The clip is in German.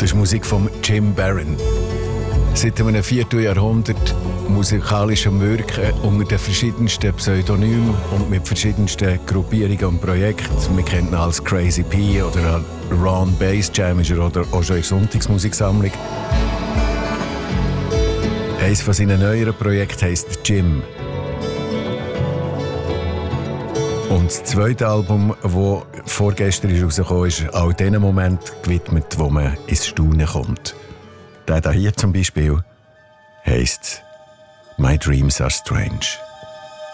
Das ist Musik von Jim Barron. Seit einem Vierteljahrhundert musikalischem Wirken unter den verschiedensten Pseudonymen und mit verschiedensten Gruppierungen und Projekten. Wir kennen ihn als Crazy P oder Ron Bass Jam oder auch schon in der Sonntagsmusiksammlung. Eines von seinen neueren Projekten heisst Jim. Und das zweite Album, das vorgestern rausgekommen ist, all diesen Momenten gewidmet, wo man ins Staunen kommt. Der hier zum Beispiel heisst «My Dreams Are Strange».